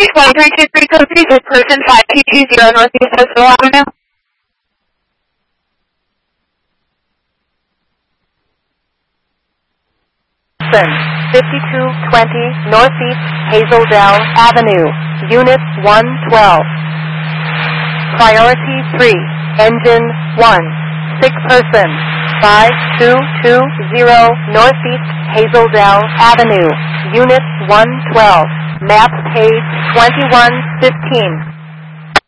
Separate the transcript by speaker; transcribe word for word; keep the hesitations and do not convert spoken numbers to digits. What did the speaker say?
Speaker 1: Flight one three two three code three is person five two two zero Northeast Coastal Avenue.
Speaker 2: fifty-two twenty Northeast Hazeldale Avenue, Unit one twelve. Priority three, Engine one, sick person, five two two zero Northeast Hazeldale Avenue, Unit one twelve, map page twenty-one fifteen.